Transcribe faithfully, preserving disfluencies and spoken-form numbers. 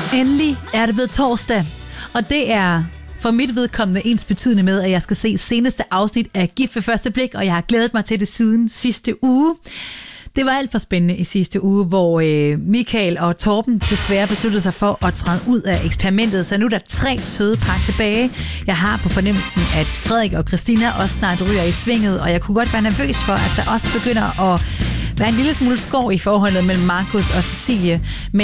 Endelig er det blevet torsdag, og det er for mit vedkommende ens betydende med, at jeg skal se seneste afsnit af Gift ved første blik, og jeg har glædet mig til det siden sidste uge. Det var alt for spændende i sidste uge, hvor øh, Michael og Torben desværre besluttede sig for at træde ud af eksperimentet, så nu er der tre søde par tilbage. Jeg har på fornemmelsen, at Frederik og Christina også snart ryger i svinget, og jeg kunne godt være nervøs for, at der også begynder at være en lille smule skår i forholdet mellem Markus og Cecilie. Men